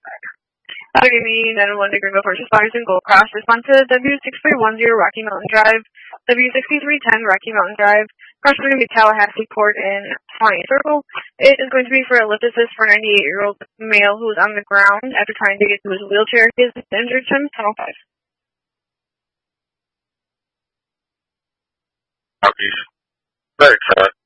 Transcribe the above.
Good evening, and one degree of first responders in Gold Cross. Respond to W6310 Rocky Mountain Drive, W6310 Rocky Mountain Drive. Cross going to be Tallahassee Port in Pawnee Circle. It is going to be for a lift assist for a 98-year-old male who is on the ground after trying to get to his wheelchair. He is injured from Tunnel 5. Copy. Very excited.